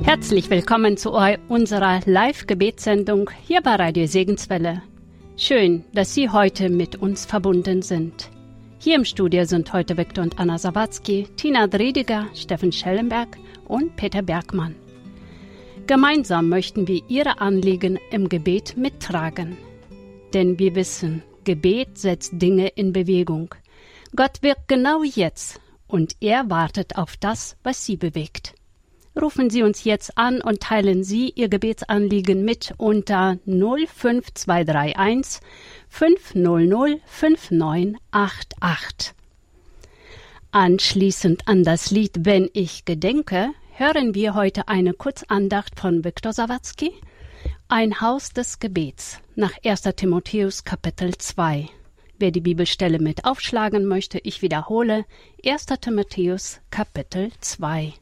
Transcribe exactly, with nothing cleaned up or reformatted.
Herzlich willkommen zu unserer Live-Gebetssendung hier bei Radio Segenswelle. Schön, dass Sie heute mit uns verbunden sind. Hier im Studio sind heute Viktor und Anna Sawatzki, Tina Drediger, Steffen Schellenberg und Peter Bergmann. Gemeinsam möchten wir Ihre Anliegen im Gebet mittragen. Denn wir wissen, Gebet setzt Dinge in Bewegung. Gott wirkt genau jetzt und er wartet auf das, was Sie bewegt. Rufen Sie uns jetzt an und teilen Sie Ihr Gebetsanliegen mit unter null fünf zwei drei eins fünf null null fünf neun acht acht. Anschließend an das Lied Wenn ich gedenke, hören wir heute eine Kurzandacht von Viktor Sawatzki, Ein Haus des Gebets, nach erster Timotheus Kapitel zwei. Wer die Bibelstelle mit aufschlagen möchte, ich wiederhole, erster Timotheus Kapitel zwei.